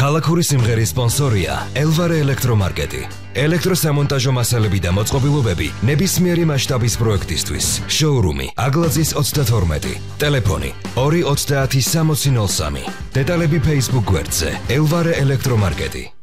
ქალაქური სიმღერის სპონსორია ელვარე ელექტრომარკეტი. ელექტროსამონტაჟო მასალები და მოწყობილობები ნებისმიერი მასშტაბის პროექტისთვის. შოურუმი აგლაძის 32. ტელეფონი 230 6003. დეტალები Facebook გვერდზე ელვარე ელექტრომარკეტი.